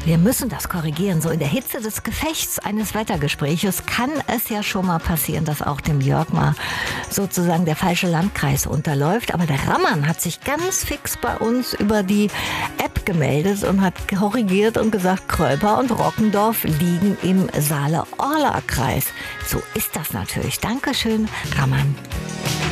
Wir müssen das korrigieren. So in der Hitze des Gefechts eines Wettergespräches kann es ja schon mal passieren, dass auch dem Jörg mal sozusagen der falsche Landkreis unterläuft. Aber der Rammann hat sich ganz fix bei uns über die App gemeldet und hat korrigiert und gesagt, Krölper und Rockendorf liegen im Saale-Orla-Kreis. So ist das natürlich. Dankeschön, Rammann.